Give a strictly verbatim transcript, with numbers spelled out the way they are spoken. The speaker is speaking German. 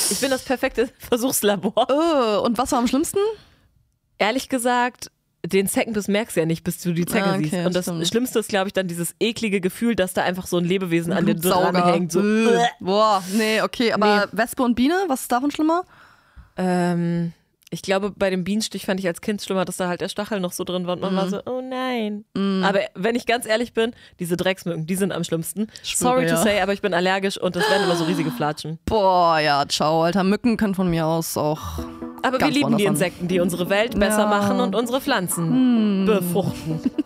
Ich bin das perfekte Versuchslabor. Oh, und was war am schlimmsten? Ehrlich gesagt, den Zeckenbiss merkst du ja nicht, bis du die Zecke Ah, okay, siehst. Und das stimmt. Schlimmste ist, glaube ich, dann dieses eklige Gefühl, dass da einfach so ein Lebewesen an dir dran Sauger. hängt. So. Äh. Boah, nee, okay. Aber Nee. Wespe und Biene, was ist davon schlimmer? Ähm, ich glaube, bei dem Bienenstich fand ich als Kind schlimmer, dass da halt der Stachel noch so drin war und man Mhm. war so, oh nein. Aber wenn ich ganz ehrlich bin, diese Drecksmücken, die sind am schlimmsten. Schwöre, Sorry to ja. say, aber ich bin allergisch und das werden immer so riesige Flatschen. Boah, ja, ciao, Alter. Mücken können von mir aus auch. Aber wir Ganz lieben die woanders an. Insekten, die unsere Welt besser Ja. machen und unsere Pflanzen befruchten.